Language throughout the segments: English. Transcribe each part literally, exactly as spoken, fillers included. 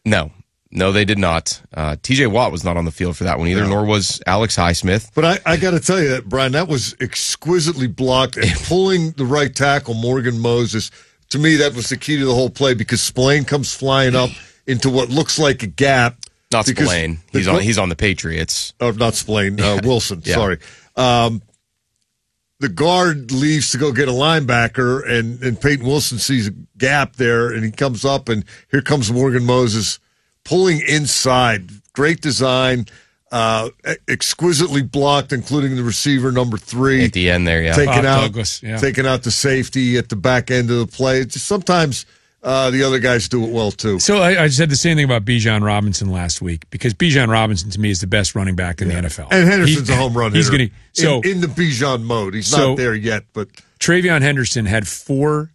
No. No, they did not. Uh, T J Watt was not on the field for that one either, no. nor was Alex Highsmith. But I, I got to tell you, that Brian, that was exquisitely blocked. And pulling the right tackle, Morgan Moses, to me, that was the key to the whole play because Spillane comes flying up into what looks like a gap. Not Spillane. He's the, on He's on the Patriots. Oh, not Spillane. Uh, Wilson, yeah. sorry. Um, the guard leaves to go get a linebacker, and, and Peyton Wilson sees a gap there, and he comes up, and here comes Morgan Moses pulling inside. Great design, uh, exquisitely blocked, including the receiver number three. At the end there, yeah. Taking, Bob out, Douglas, yeah. taking out the safety at the back end of the play. It's just sometimes uh, the other guys do it well, too. So I, I said the same thing about Bijan Robinson last week, because Bijan Robinson, to me, is the best running back in yeah. the N F L. And Henderson's he, a home run he's hitter gonna, so, in, in the Bijan mode. He's so, not there yet, but... TreVeyon Henderson had four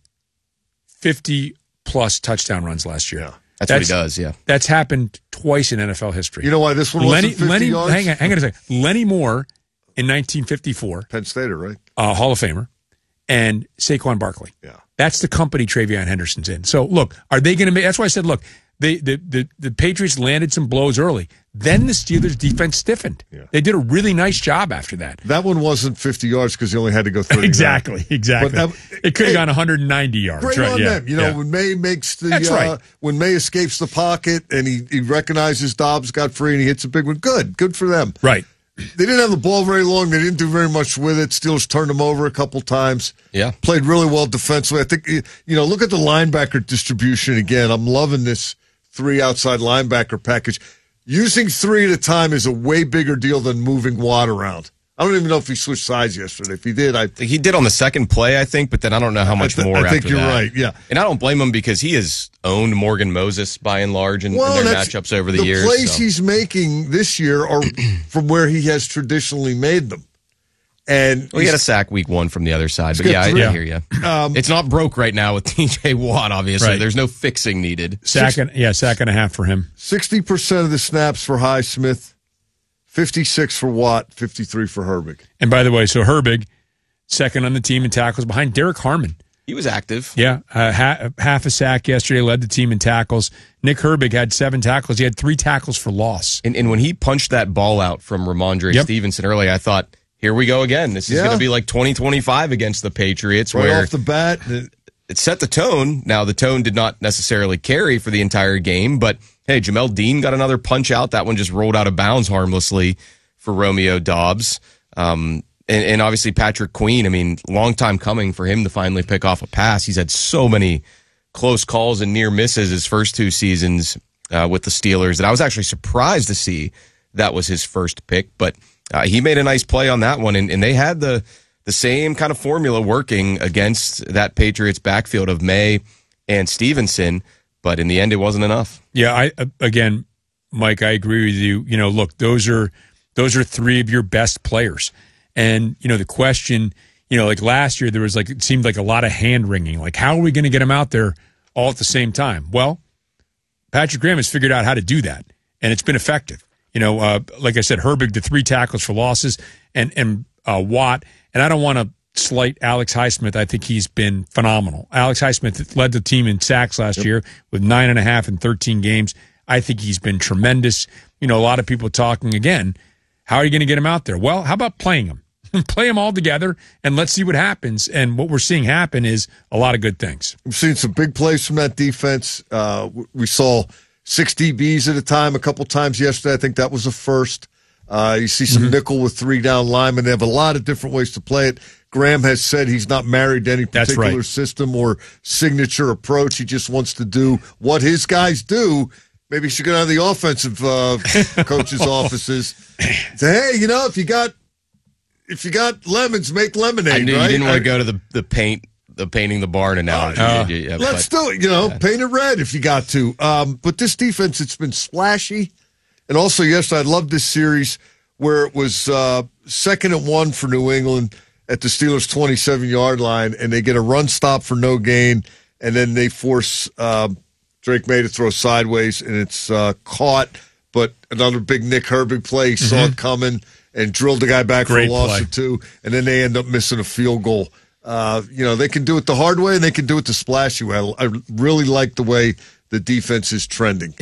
fifty-plus touchdown runs last year. Yeah. That's, that's what he does, yeah. That's happened twice in N F L history. You know why this one wasn't Lenny, fifty Lenny, yards? Hang on, hang on a second. Lenny Moore in nineteen fifty-four. Penn Stater, right? Uh, Hall of Famer. And Saquon Barkley. Yeah. That's the company TreVeyon Henderson's in. So, look, are they going to make – that's why I said, look, they, the, the, the Patriots landed some blows early. Then the Steelers' defense stiffened. Yeah. They did a really nice job after that. That one wasn't fifty yards because he only had to go thirty. exactly, exactly. But, uh, hey, it could have gone one hundred ninety yards. Great right, on yeah, them. You know, yeah. when May makes the That's uh, right. when May escapes the pocket and he, he recognizes Dobbs got free and he hits a big one. Good. Good for them. Right. They didn't have the ball very long. They didn't do very much with it. Steelers turned them over a couple times. Yeah. Played really well defensively. I think, you know, look at the linebacker distribution again. I'm loving this three outside linebacker package. Using three at a time is a way bigger deal than moving Watt around. I don't even know if he switched sides yesterday. If he did, I he did on the second play, I think, but then I don't know how much I th- more. I think after you're that. right. Yeah, and I don't blame him because he has owned Morgan Moses by and large in, well, in their matchups over the, the years. The plays so. he's making this year are from where he has traditionally made them. And well, he had a sack week one from the other side, but yeah, I, I hear you. Um, it's not broke right now with T J Watt. Obviously, right. There's no fixing needed. Sack and, yeah, sack and a half for him. Sixty percent of the snaps for Highsmith, fifty-six for Watt, fifty-three for Herbig. And by the way, so Herbig, second on the team in tackles behind Derek Harmon. He was active. Yeah, uh, ha- half a sack yesterday, led the team in tackles. Nick Herbig had seven tackles. He had three tackles for loss. And, and when he punched that ball out from Ramondre yep. Stevenson earlier, I thought, here we go again. This is yeah. going to be like twenty twenty-five against the Patriots. Right where off the bat. It set the tone. Now, the tone did not necessarily carry for the entire game, but hey, Jamel Dean got another punch out. That one just rolled out of bounds harmlessly for Romeo Doubs. Um, and, and obviously Patrick Queen, I mean, long time coming for him to finally pick off a pass. He's had so many close calls and near misses his first two seasons uh, with the Steelers that I was actually surprised to see that was his first pick, but Uh, he made a nice play on that one, and, and they had the the same kind of formula working against that Patriots backfield of May and Stevenson, but in the end, it wasn't enough. Yeah, I again, Mike, I agree with you. You know, look, those are those are three of your best players, and you know the question, you know, like last year there was like it seemed like a lot of hand wringing, like how are we going to get them out there all at the same time? Well, Patrick Graham has figured out how to do that, and it's been effective. You know, uh, like I said, Herbig, the three tackles for losses, and and uh, Watt. And I don't want to slight Alex Highsmith. I think he's been phenomenal. Alex Highsmith led the team in sacks last yep. year with nine and a half in thirteen games. I think he's been tremendous. You know, a lot of people talking again, how are you going to get him out there? Well, how about playing him? Play them all together, and let's see what happens. And what we're seeing happen is a lot of good things. We've seen some big plays from that defense. Uh, we saw six D Bs at a time a couple times yesterday. I think that was a first. Uh, you see some mm-hmm. nickel with three down linemen. They have a lot of different ways to play it. Graham has said he's not married to any particular right. system or signature approach. He just wants to do what his guys do. Maybe he should go down to the offensive uh, coaches' offices. Say, hey, you know, if you got if you got lemons, make lemonade. I knew right? you didn't want I, to go to the the paint. The painting the barn analogy. Uh, yeah, let's but, do it. You know, yeah. paint it red if you got to. Um, but this defense, it's been splashy. And also, yes, I love this series where it was uh, second and one for New England at the Steelers' twenty-seven-yard line, and they get a run stop for no gain, and then they force um, Drake May to throw sideways, and it's uh, caught. But another big Nick Herbig play. He mm-hmm. saw it coming and drilled the guy back Great for a loss play. of two, and then they end up missing a field goal. Uh, you know, they can do it the hard way and they can do it the splashy way. I, I really like the way the defense is trending.